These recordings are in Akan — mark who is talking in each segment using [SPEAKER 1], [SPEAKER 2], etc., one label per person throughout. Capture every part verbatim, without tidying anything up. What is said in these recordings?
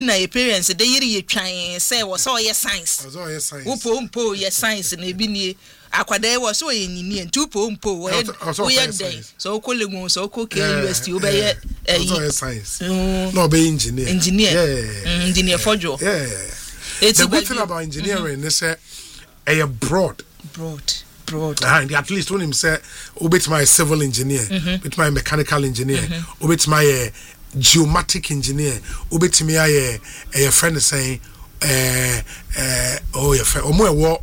[SPEAKER 1] na your parents they yiri twan say was all your science
[SPEAKER 2] was all your science
[SPEAKER 1] upo umpo your science na bi ni akwada was so engineer tupo umpo we ye dey so kolegu so ko K U S T obey eh
[SPEAKER 2] was all your science no be engineer
[SPEAKER 1] engineer yeah engineer fojo
[SPEAKER 2] yeah the good thing about engineering is say a broad
[SPEAKER 1] broad broad
[SPEAKER 2] and at least when him say obet my civil engineer with my mechanical engineer obet my geomatic engineer obetimi aye a friend saying eh eh oh your friend omo e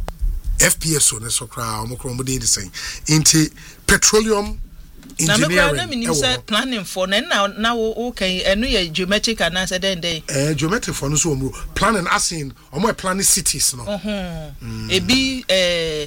[SPEAKER 2] F P S on so kra omo kro mo dey saying into petroleum engineering
[SPEAKER 1] na me say planning for na na wo kan enu ye geometric and answer den dey
[SPEAKER 2] eh geometric for no so omo planning as in omo planning cities no
[SPEAKER 1] mhm e bi eh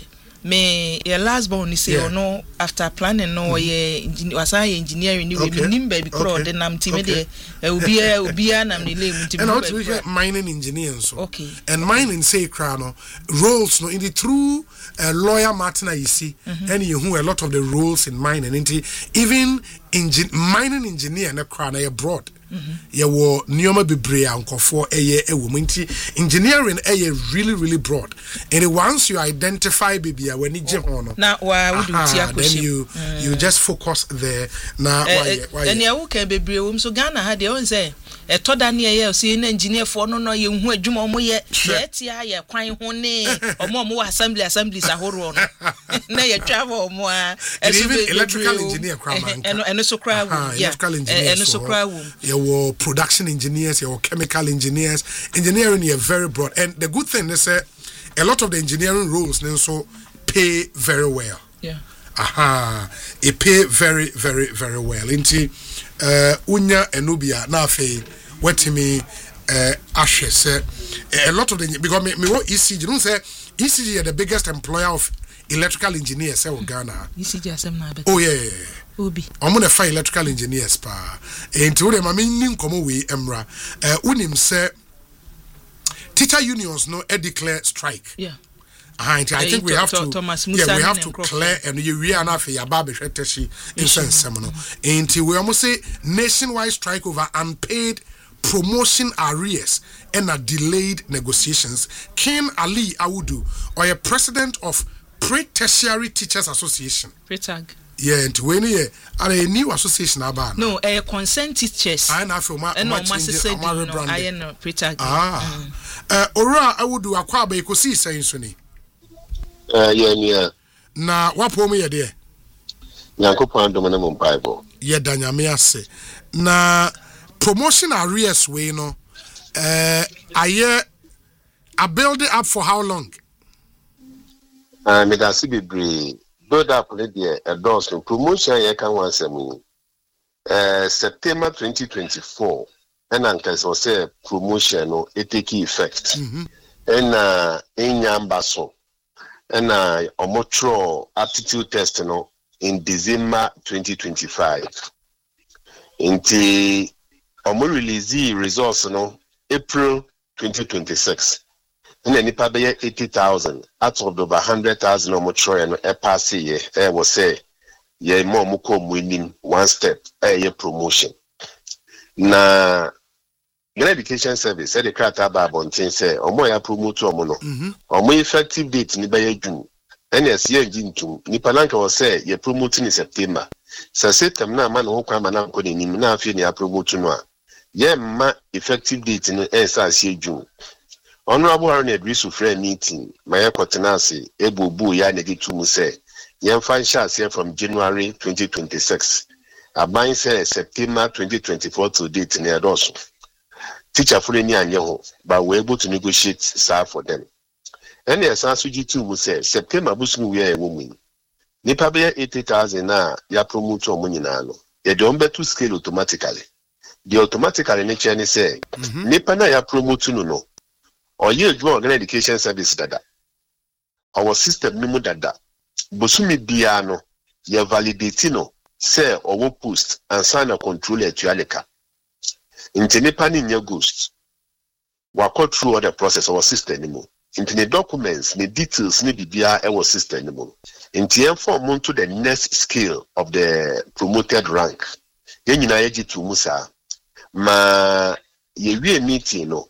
[SPEAKER 1] me your last born say yeah. no after planning no mm. ye engineer wasan engineering ni we nim baby crowd den nam team dey obi obi anam ni le mutim
[SPEAKER 2] and also we mining engineers so
[SPEAKER 1] okay
[SPEAKER 2] and mining say kra no roles no in the true uh, lawyer Martina you see mm-hmm. and you who a lot of the roles in mining into even engine mining engineer na kra na abroad mhm ye wo nioma bebre ankofo eye ewo nti engineering eye really really broad and once you identify bibia when you jam on
[SPEAKER 1] na wa would tia
[SPEAKER 2] then you mm. you just focus there na
[SPEAKER 1] why why and ya wo kan bebre wo so Ghana ha de won say e to da na ye so na engineer for no no ye hu adwuma mo ye ye tia ye kwan ho ne omo mo assembly assemblies ahoro no na ye travel mo a
[SPEAKER 2] electrical engineer kraman
[SPEAKER 1] eno eno so kra wo yeah eno so kra wo
[SPEAKER 2] your production engineers, your chemical engineers, engineering is very broad. And the good thing is that a lot of the engineering roles also pay very well.
[SPEAKER 1] Yeah.
[SPEAKER 2] Aha. It pay very, very, very well. Inti uh Unya Enubia Nafe Wetimi uh Ashe say a lot of the because me, me what E C G, you don't say E C G is the biggest employer of electrical engineers in Ghana.
[SPEAKER 1] E C G asem na be.
[SPEAKER 2] Oh yeah. yeah.
[SPEAKER 1] Obi
[SPEAKER 2] I'm going to find electrical engineers pa enti we ma menim komo we emra eh unim say teacher unions no e declare strike
[SPEAKER 1] yeah
[SPEAKER 2] uh, I think we have to yeah we have to clear and you we are na fe ya ba be hweteshi in sense no enti we almost say nationwide strike over unpaid promotion arrears and a delayed negotiations. Ken Ali Awudu or a president of Pre-Tertiary Teachers Association
[SPEAKER 1] Pretag
[SPEAKER 2] yeah, and when you are a new association about
[SPEAKER 1] no, a consent teachers.
[SPEAKER 2] I know for my
[SPEAKER 1] my rebrand. I know pretag.
[SPEAKER 2] Ah, uh, Ora, I would do a quabe you could see saying Sunny.
[SPEAKER 3] Uh, yeah, yeah.
[SPEAKER 2] Now, what for me, dear?
[SPEAKER 3] Yanko Pandominum Bible.
[SPEAKER 2] Yeah, Danya, me I say. Now, promotion arrears, we know. Uh, a year, I build it up for how long?
[SPEAKER 3] Uh, me that see be build up the adults in promotion ye can once a moon. Uh, September twenty twenty-four, and uncles will say promotion no it take effect. Mm-hmm. And uh, in Yambaso, and uh, a motro aptitude test no in December twenty twenty-five. Into a more release results no April twenty twenty-six. And then nipa be eighty thousand out of the over one hundred thousand or more try and e pass ye e will say ye more mo come winning one step e ye promotion na Ghana Education Service said the crata ba bonten say omo ya promote omo no omo effective date ni be June and yes ye ngintum nipa nanka will say ye promote in September so system na ma no kwa ma na ko ni nim na afie ni ya promote no a ye ma effective date ni e sa sie June. Honorable Aaron Edrisu friend meeting, my Kotanasi, Ebu Bu ya Negitumu say, Yan fan shots here from January twenty twenty-six. A bind say September twenty twenty-four to date near Dosso. Teacher Fulani and Yaho, but we're able to negotiate sir for them. And yes, Asuji too will say September Busmu we are a woman. Nipa be eighty thousand na ya promote or money nano. Ye don't bet to scale automatically. The automatically nature ni say, Nipa na ya promote no no. Or ye draw Ghana Education Service dada. Our system memo dada. Bosumi biano ye validate no say or wo post and sign a controller to aleka. Into nipa ni nye ghost. Wako through all the process of our system anymore. Into the documents, the details ni bibia our system anymore. Into inform to the next scale of the promoted rank. Ye nyina ye jitu musa. Ma yɛwie meeting no